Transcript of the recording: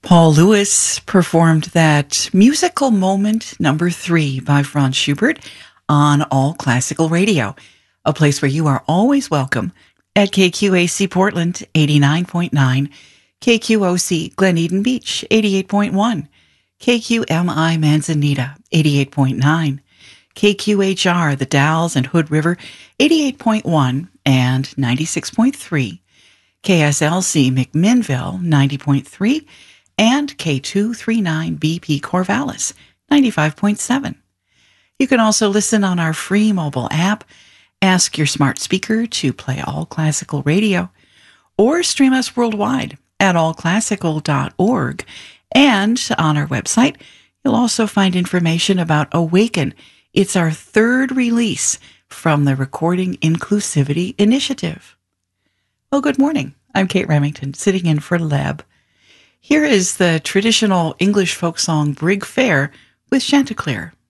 Paul Lewis performed that musical moment number 3 by Franz Schubert on All Classical Radio, a place where you are always welcome at KQAC Portland 89.9, KQOC Glen Eden Beach 88.1, KQMI Manzanita 88.9, KQHR The Dalles and Hood River 88.1 and 96.3, KSLC McMinnville 90.3, and K239BP Corvallis 95.7. You can also listen on our free mobile app, ask your smart speaker to play All Classical Radio, or stream us worldwide at allclassical.org. And on our website, you'll also find information about Awaken. It's our third release from the Recording Inclusivity Initiative. Well, good morning. I'm Kate Remington, sitting in for Leb. Here is the traditional English folk song Brig Fair with Chanticleer.